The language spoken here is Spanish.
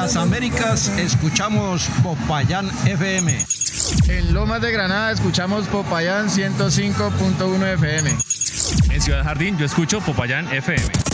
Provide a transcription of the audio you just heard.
las Américas escuchamos Popayán FM. En Lomas de Granada escuchamos Popayán 105.1 FM. En Ciudad Jardín yo escucho Popayán FM.